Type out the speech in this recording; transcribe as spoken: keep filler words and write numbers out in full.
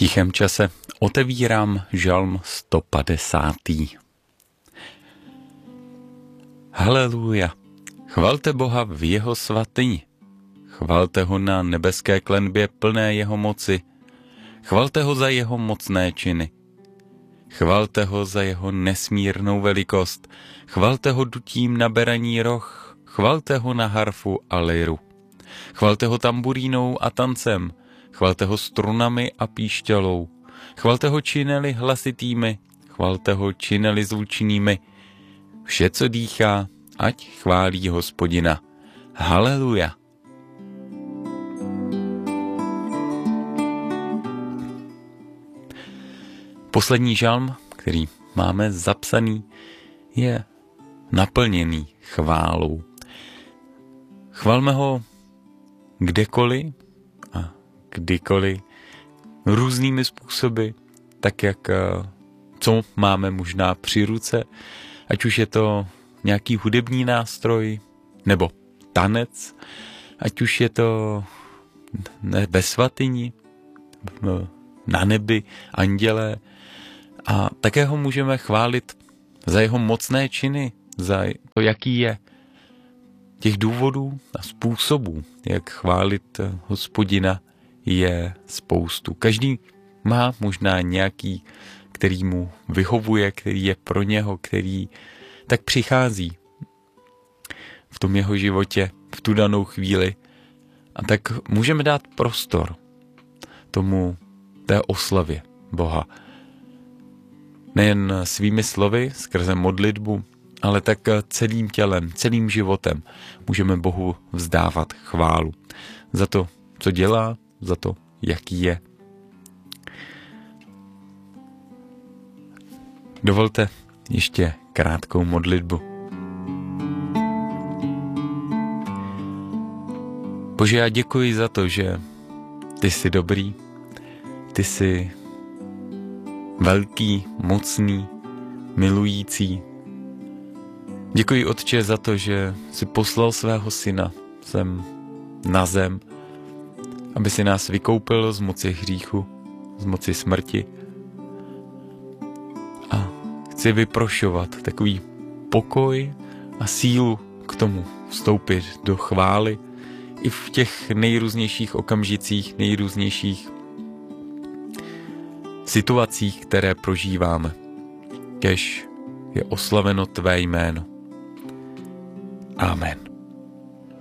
tichém čase otevírám žalm sto padesátý. Haleluja, chvalte Boha v jeho svatyni, chvalte ho na nebeské klenbě plné jeho moci, chvalte ho za jeho mocné činy, chvalte ho za jeho nesmírnou velikost, chvalte ho dutím na beraní roh, chvalte ho na harfu a liru, chvalte ho tamburínou a tancem, chvalte ho strunami a píšťalou, chvalte ho čineli hlasitými, chvalte ho čineli zvučnými, vše, co dýchá, ať chválí Hospodina. Haleluja. Poslední žalm, který máme zapsaný, je naplněný chválou. Chvalme ho kdekoliv a kdykoliv, různými způsoby, tak jak co máme možná při ruce, ať už je to nějaký hudební nástroj, nebo tanec, ať už je to ve svatyni, na nebi, andělé, a také ho můžeme chválit za jeho mocné činy, za to, jaký je. Těch důvodů a způsobů, jak chválit Hospodina, je spoustu. Každý má možná nějaký, který mu vyhovuje, který je pro něho, který tak přichází v tom jeho životě v tu danou chvíli. A tak můžeme dát prostor tomu té oslavě Boha. Nejen svými slovy, skrze modlitbu, ale tak celým tělem, celým životem můžeme Bohu vzdávat chválu za to, co dělá, za to, jaký je. Dovolte ještě krátkou modlitbu. Bože, já děkuji za to, že ty jsi dobrý, ty jsi velký, mocný, milující. Děkuji, Otče, za to, že jsi poslal svého syna sem na zem, aby si nás vykoupil z moci hříchu, z moci smrti. A chci vyprošovat takový pokoj a sílu k tomu vstoupit do chvály i v těch nejrůznějších okamžicích, nejrůznějších situacích, které prožíváme. Kéž je oslaveno tvé jméno. Amen.